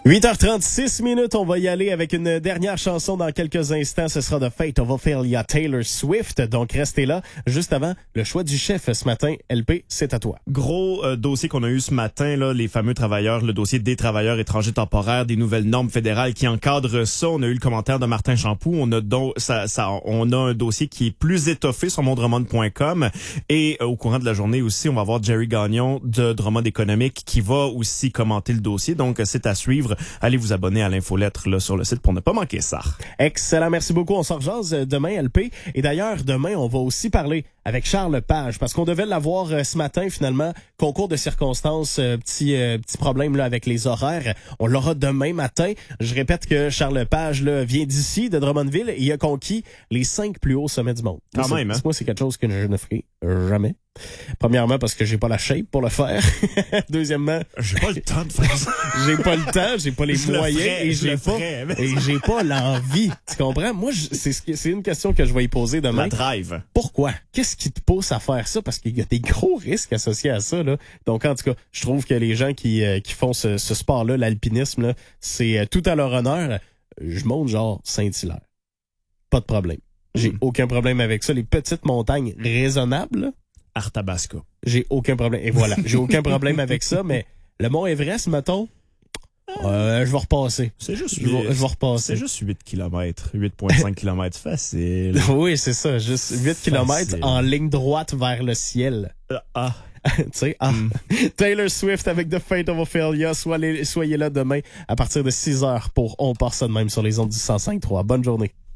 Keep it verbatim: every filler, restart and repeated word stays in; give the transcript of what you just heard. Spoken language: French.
huit heures trente-six minutes, on va y aller avec une dernière chanson dans quelques instants. Ce sera The Fate of Ophelia, Taylor Swift. Donc, restez là. Juste avant, le choix du chef ce matin. L P, c'est à toi. Gros euh, dossier qu'on a eu ce matin, là, les fameux travailleurs, le dossier des travailleurs étrangers temporaires, des nouvelles normes fédérales qui encadrent ça. On a eu le commentaire de Martin Champoux. On a donc ça, ça, on a un dossier qui est plus étoffé sur mon drummond point com. Et euh, au courant de la journée aussi, on va voir Jerry Gagnon de Drummond Économique qui va aussi commenter le dossier. Donc, c'est à suivre. Allez vous abonner à l'infolettre là sur le site pour ne pas manquer ça. Excellent, merci beaucoup. On s'en rejase demain, L P. Et d'ailleurs, demain, on va aussi parler avec Charles Page, parce qu'on devait l'avoir euh, ce matin, finalement. Concours de circonstances, euh, petit euh, petit problème là avec les horaires. On l'aura demain matin. Je répète que Charles Page là vient d'ici, de Drummondville, et il a conquis les cinq plus hauts sommets du monde. Quand moi, même, hein? Moi, c'est quelque chose que je ne ferai jamais. Premièrement, parce que j'ai pas la shape pour le faire. Deuxièmement, j'ai pas le temps de faire ça. J'ai pas le temps, j'ai pas les je moyens ferais, et j'ai pas ferais, mais... et j'ai pas l'envie. Tu comprends? Moi, je, c'est c'est une question que je vais y poser demain. La drive. Pourquoi? Qu'est-ce qui te pousse à faire ça? Parce qu'il y a des gros risques associés à ça, là. Donc, en tout cas, je trouve que les gens qui euh, qui font ce, ce sport-là, l'alpinisme, là, c'est euh, tout à leur honneur. Je monte genre Saint-Hilaire. Pas de problème. J'ai mm. aucun problème avec ça. Les petites montagnes raisonnables, là, Arthabasca. J'ai aucun problème. Et voilà, j'ai aucun problème avec ça, mais le Mont Everest, mettons, euh, je vais repasser. C'est juste je vais, je vais repasser. C'est juste huit kilomètres. huit virgule cinq kilomètres facile. Oui, c'est ça. Juste huit kilomètres en ligne droite vers le ciel. Euh, ah. tu sais, ah. Mm. Taylor Swift avec The Fate of Ophelia. Soyez, soyez là demain à partir de six heures pour On part ça de même sur les ondes du cent cinq trois. Bonne journée.